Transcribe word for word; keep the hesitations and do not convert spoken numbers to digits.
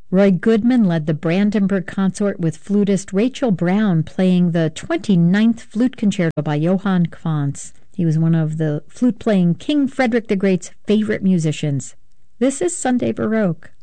Roy Goodman led the Brandenburg Consort with flutist Rachel Brown playing the twenty-ninth Flute Concerto by Johann Quantz. He was one of the flute-playing King Frederick the Great's favorite musicians. This is Sunday Baroque.